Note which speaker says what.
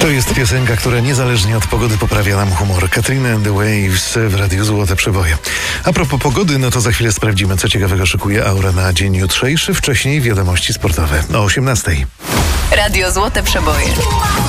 Speaker 1: jest piosenka, która niezależnie od pogody poprawia nam humor. Katrina and the Waves w Radiu Złote Przeboje. A propos pogody, no to za chwilę sprawdzimy, co ciekawego szykuje Aura na dzień jutrzejszy. Wcześniej wiadomości sportowe o 18:00.
Speaker 2: Radio Złote Przeboje.